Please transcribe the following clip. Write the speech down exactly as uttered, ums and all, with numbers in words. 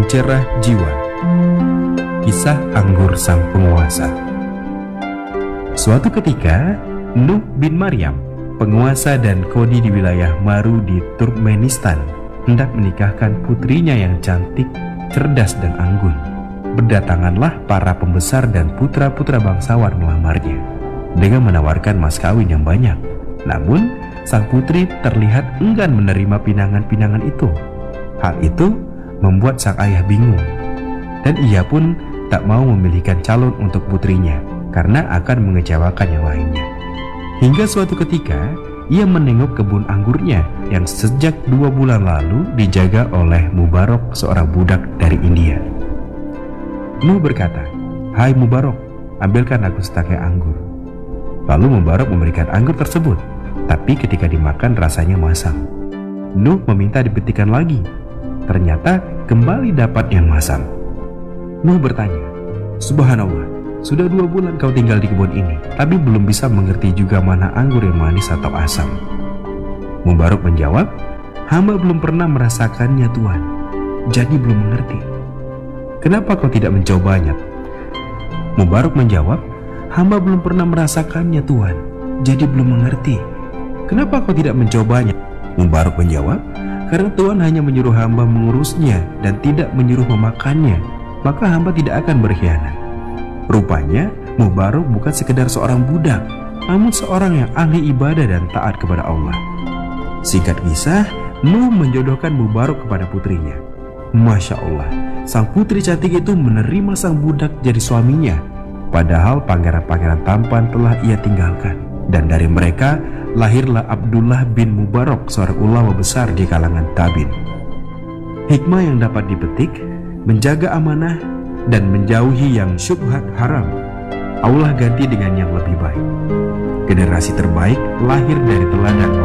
pencerah jiwa. Kisah anggur sang penguasa. Suatu ketika, Nuh bin Maryam, penguasa dan kodi di wilayah Maru di Turkmenistan, hendak menikahkan putrinya yang cantik, cerdas dan anggun. Berdatanganlah para pembesar dan putra-putra bangsawan melamarnya dengan menawarkan mas kawin yang banyak. Namun, sang putri terlihat enggan menerima pinangan-pinangan itu. Hal itu membuat sang ayah bingung, dan ia pun tak mau memilihkan calon untuk putrinya karena akan mengecewakan yang lainnya. Hingga suatu ketika, ia menengok kebun anggurnya yang sejak dua bulan lalu dijaga oleh Mubarok, seorang budak dari India. Nuh berkata, "Hai Mubarok, ambilkan aku setangkai anggur." Lalu Mubarok memberikan anggur tersebut, tapi ketika dimakan rasanya masam. Nuh meminta dibetikan lagi. Ternyata kembali dapat yang masam. Nuh bertanya, "Subhanallah, sudah dua bulan kau tinggal di kebun ini, tapi belum bisa mengerti juga mana anggur yang manis atau asam." Mubarok menjawab, "Hamba belum pernah merasakannya Tuhan, jadi belum mengerti." "Kenapa kau tidak mencobanya?" Mubarok menjawab, "Hamba belum pernah merasakannya Tuhan, jadi belum mengerti." "Kenapa kau tidak mencobanya?" Mubarok menjawab, "Karena Tuhan hanya menyuruh hamba mengurusnya dan tidak menyuruh memakannya, maka hamba tidak akan berkhianat." Rupanya Mubarok bukan sekedar seorang budak, namun seorang yang ahli ibadah dan taat kepada Allah. Singkat kisah, Nuh menjodohkan Mubarok kepada putrinya. Masya Allah, sang putri cantik itu menerima sang budak jadi suaminya, padahal pangeran-pangeran tampan telah ia tinggalkan. Dan dari mereka lahirlah Abdullah bin Mubarok, seorang ulama besar di kalangan tabi'in. Hikmah yang dapat dipetik: menjaga amanah dan menjauhi yang syubhat haram, Allah ganti dengan yang lebih baik. Generasi terbaik lahir dari teladan